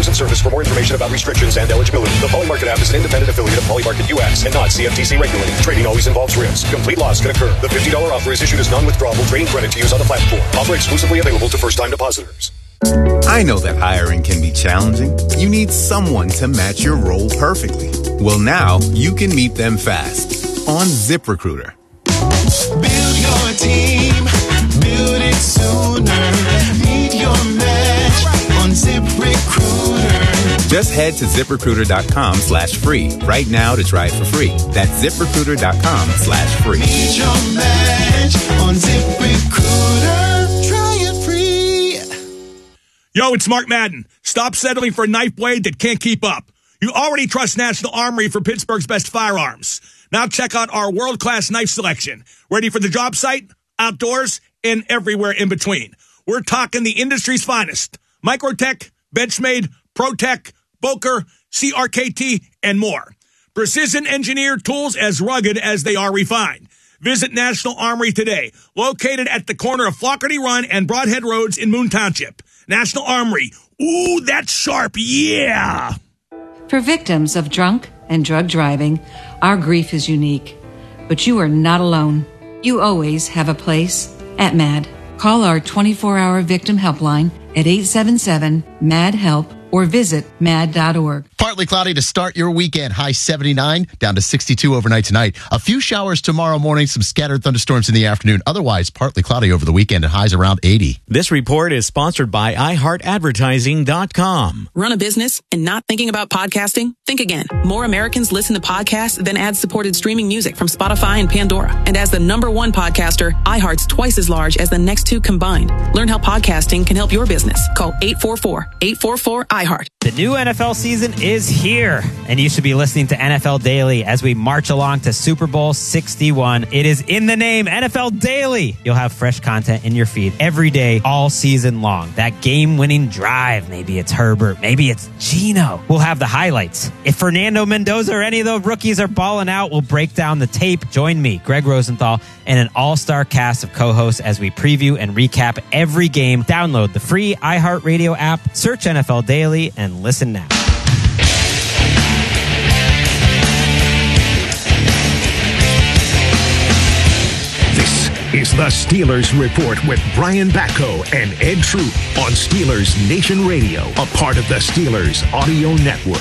customers and service. For more information about restrictions and eligibility, the Polymarket app is an independent affiliate of Polymarket US and not CFTC regulated. Trading always involves risk. Complete loss can occur. The $50 offer is issued as non-withdrawable trading credit to use on the platform. Offer exclusively available to first-time depositors. I know that hiring can be challenging. You need someone to match your role perfectly. Well, now you can meet them fast on ZipRecruiter. Build your team, build it sooner. Meet your match on ZipRecruiter. Just head to ZipRecruiter.com/free right now to try it for free. That's ZipRecruiter.com/free. Meet your match on ZipRecruiter. Try it free. Yo, it's Mark Madden. Stop settling for a knife blade that can't keep up. You already trust National Armory for Pittsburgh's best firearms. Now check out our world-class knife selection. Ready for the job site, outdoors, and everywhere in between. We're talking the industry's finest. Microtech, Benchmade, ProTech, Boker, CRKT, and more. Precision-engineered tools as rugged as they are refined. Visit National Armory today, located at the corner of Flockerty Run and Broadhead Roads in Moon Township. National Armory. Ooh, that's sharp, yeah! For victims of drunk and drug driving, our grief is unique. But you are not alone. You always have a place at MAD. Call our 24-hour victim helpline at 877-MAD-HELP or visit mad.org. Partly cloudy to start your weekend. High 79, down to 62 overnight tonight. A few showers tomorrow morning, some scattered thunderstorms in the afternoon. Otherwise, partly cloudy over the weekend and highs around 80. This report is sponsored by iHeartAdvertising.com. Run a business and not thinking about podcasting? Think again. More Americans listen to podcasts than ad-supported streaming music from Spotify and Pandora. And as the #1 podcaster, iHeart's twice as large as the next two combined. Learn how podcasting can help your business. Call 844-844-iHeart. The new NFL season is here, and you should be listening to NFL Daily as we march along to Super Bowl 61. It is in the name, NFL Daily. You'll have fresh content in your feed every day, all season long. That game-winning drive, maybe it's Herbert, maybe it's Geno. We'll have the highlights. If Fernando Mendoza or any of the rookies are balling out, we'll break down the tape. Join me, Greg Rosenthal, and an all-star cast of co-hosts as we preview and recap every game. Download the free iHeartRadio app, search NFL Daily, and listen now. This is the Steelers Report with Brian Batko and Ed Troop on Steelers Nation Radio, a part of the Steelers Audio Network.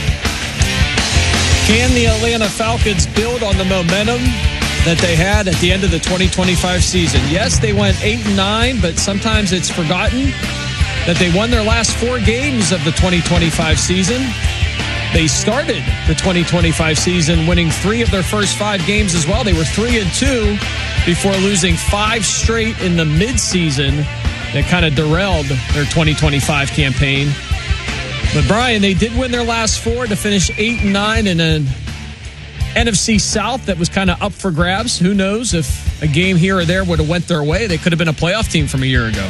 Can the Atlanta Falcons build on the momentum that they had at the end of the 2025 season? Yes, they went 8-9, but sometimes it's forgotten that they won their last 4 games of the 2025 season. They started the 2025 season winning 3 of their first 5 games as well. They were 3-2 before losing 5 straight in the midseason that kind of derailed their 2025 campaign. But Brian, they did win their last 4 to finish 8-9 in an NFC South that was kind of up for grabs. Who knows if a game here or there would have went their way? They could have been a playoff team from a year ago.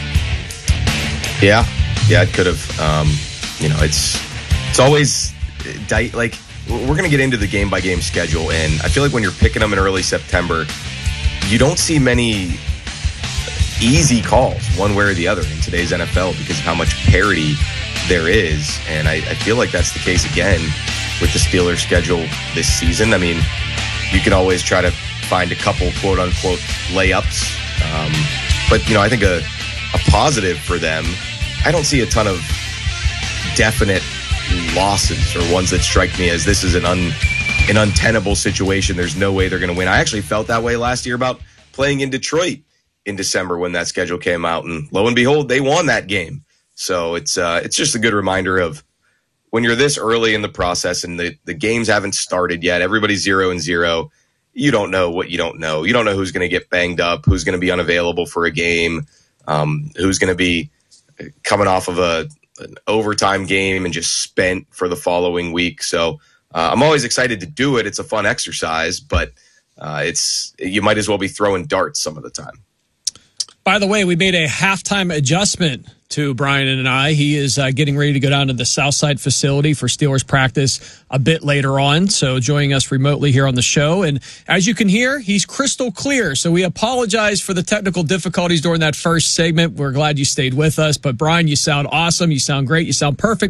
Yeah, it could have. It's always like we're going to get into the game-by-game schedule, and I feel like when you're picking them in early September, you don't see many easy calls one way or the other in today's NFL because of how much parity there is, and I feel like that's the case again with the Steelers schedule this season. I mean, you can always try to find a couple quote-unquote layups, but I think a positive for them, I don't see a ton of definite losses or ones that strike me as this is an untenable situation. There's no way they're going to win. I actually felt that way last year about playing in Detroit in December when that schedule came out, and lo and behold, they won that game. So it's just a good reminder of when you're this early in the process and the games haven't started yet, everybody's 0-0. You don't know what you don't know. You don't know who's going to get banged up, who's going to be unavailable for a game, who's going to be coming off of an overtime game and just spent for the following week. So I'm always excited to do it. It's a fun exercise, but you might as well be throwing darts some of the time. By the way, we made a halftime adjustment to Brian and I. He is getting ready to go down to the Southside facility for Steelers practice a bit later on. So joining us remotely here on the show. And as you can hear, he's crystal clear. So we apologize for the technical difficulties during that first segment. We're glad you stayed with us. But Brian, you sound awesome. You sound great. You sound perfect.